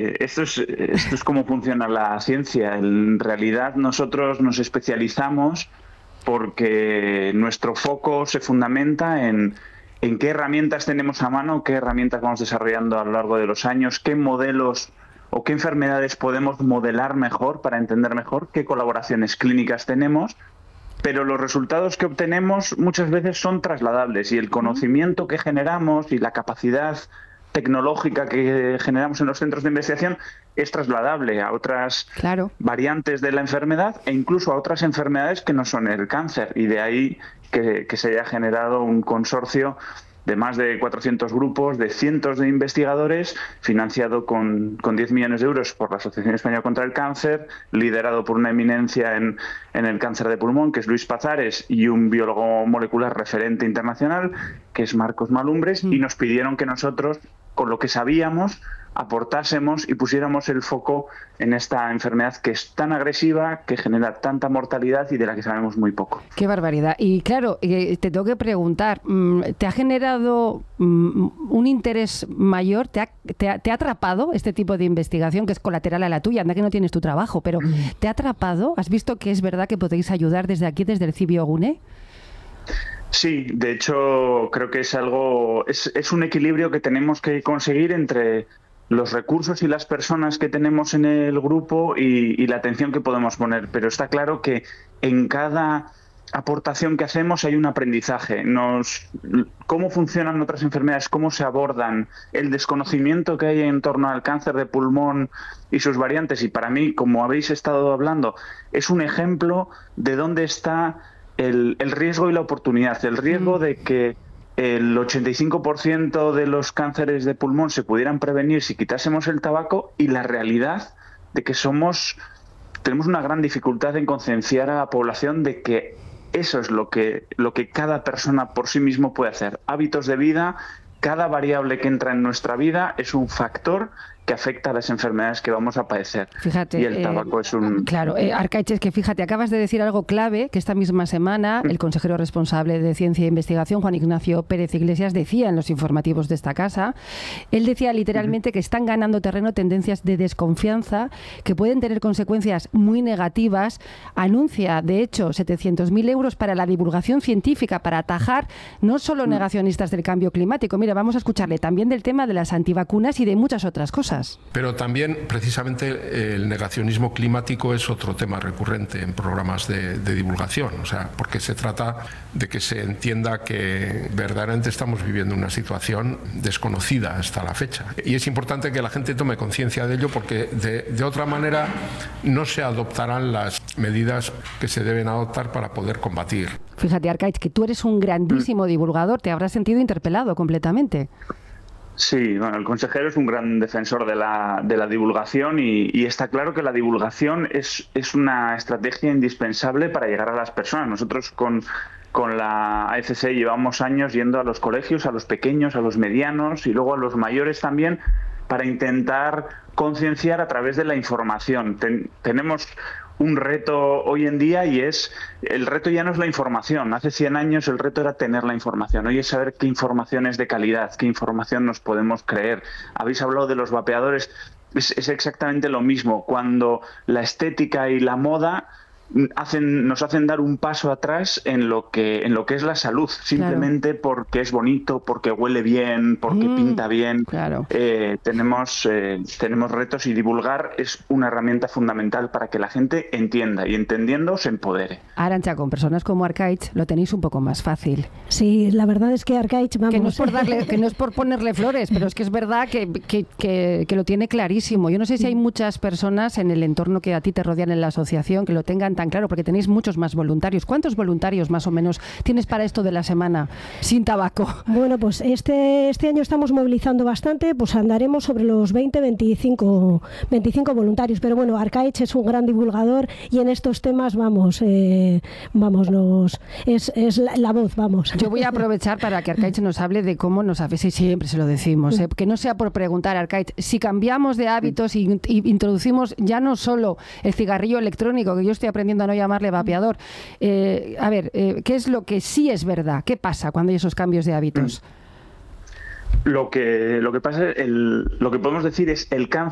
esto es cómo funciona la ciencia. En realidad nosotros nos especializamos porque nuestro foco se fundamenta en qué herramientas tenemos a mano, qué herramientas vamos desarrollando a lo largo de los años, qué modelos o qué enfermedades podemos modelar mejor para entender mejor, qué colaboraciones clínicas tenemos, pero los resultados que obtenemos muchas veces son trasladables y el conocimiento que generamos y la capacidad tecnológica que generamos en los centros de investigación es trasladable a otras variantes de la enfermedad e incluso a otras enfermedades que no son el cáncer. Y de ahí que se haya generado un consorcio de más de 400 grupos, de cientos de investigadores, financiado con 10 millones de euros por la Asociación Española contra el Cáncer, liderado por una eminencia en el cáncer de pulmón, que es Luis Pazares, y un biólogo molecular referente internacional, que es Marcos Malumbres, y nos pidieron que nosotros, con lo que sabíamos, aportásemos y pusiéramos el foco en esta enfermedad que es tan agresiva, que genera tanta mortalidad y de la que sabemos muy poco. ¡Qué barbaridad! Y claro, te tengo que preguntar, ¿te ha generado un interés mayor? ¿Te ha atrapado este tipo de investigación, que es colateral a la tuya? Anda que no tienes tu trabajo, pero ¿te ha atrapado? ¿Has visto que es verdad que podéis ayudar desde aquí, desde el CIBio Gune? Sí, de hecho creo que es un equilibrio que tenemos que conseguir entre los recursos y las personas que tenemos en el grupo y la atención que podemos poner, pero está claro que en cada aportación que hacemos hay un aprendizaje. Cómo funcionan otras enfermedades, cómo se abordan, el desconocimiento que hay en torno al cáncer de pulmón y sus variantes, y para mí, como habéis estado hablando, es un ejemplo de dónde está el riesgo y la oportunidad. El riesgo de que el 85% de los cánceres de pulmón se pudieran prevenir si quitásemos el tabaco, y la realidad de que tenemos una gran dificultad en concienciar a la población de que eso es lo que cada persona por sí mismo puede hacer. Hábitos de vida, cada variable que entra en nuestra vida es un factor que afecta a las enfermedades que vamos a padecer. Fíjate, y el tabaco es un... Claro, Arkaich, es que fíjate, acabas de decir algo clave, que esta misma semana el consejero responsable de Ciencia e Investigación, Juan Ignacio Pérez Iglesias, decía en los informativos de esta casa, él decía literalmente que están ganando terreno tendencias de desconfianza que pueden tener consecuencias muy negativas. Anuncia, de hecho, 700.000 euros para la divulgación científica, para atajar no solo negacionistas del cambio climático. Mira, vamos a escucharle también del tema de las antivacunas y de muchas otras cosas. Pero también, precisamente, el negacionismo climático es otro tema recurrente en programas de divulgación, o sea, porque se trata de que se entienda que verdaderamente estamos viviendo una situación desconocida hasta la fecha. Y es importante que la gente tome conciencia de ello, porque de otra manera no se adoptarán las medidas que se deben adoptar para poder combatir. Fíjate, Arkaich, que tú eres un grandísimo divulgador, te habrás sentido interpelado completamente. Sí, bueno, el consejero es un gran defensor de la divulgación y está claro que la divulgación es una estrategia indispensable para llegar a las personas. Nosotros con la AFC llevamos años yendo a los colegios, a los pequeños, a los medianos y luego a los mayores también, para intentar concienciar a través de la información. Tenemos un reto hoy en día y el reto ya no es la información. Hace 100 años el reto era tener la información. Hoy es saber qué información es de calidad, qué información nos podemos creer. Habéis hablado de los vapeadores. Es exactamente lo mismo. Cuando la estética y la moda nos hacen dar un paso atrás en lo que es la salud, simplemente porque es bonito, porque huele bien, porque pinta bien. Claro. Tenemos retos y divulgar es una herramienta fundamental para que la gente entienda y entendiendo se empodere. Arantxa, con personas como Arkaich lo tenéis un poco más fácil. Sí, la verdad es que Arkaich, vamos... Que no es por ponerle flores, pero es que es verdad que lo tiene clarísimo. Yo no sé si hay muchas personas en el entorno que a ti te rodean en la asociación que lo tengan tan claro, porque tenéis muchos más voluntarios. ¿Cuántos voluntarios más o menos tienes para esto de la semana sin tabaco? Bueno, pues este año estamos movilizando bastante, pues andaremos sobre los 25 voluntarios, pero bueno, Arkaich es un gran divulgador y en estos temas es la voz, vamos. Yo voy a aprovechar para que Arkaich nos hable de cómo nos hace, siempre se lo decimos, que no sea por preguntar, Arkaich, si cambiamos de hábitos y introducimos ya no solo el cigarrillo electrónico, que yo estoy aprendiendo a no llamarle vapeador, ¿qué es lo que sí es verdad? ¿Qué pasa cuando hay esos cambios de hábitos? Lo que pasa, lo que podemos decir es el cáncer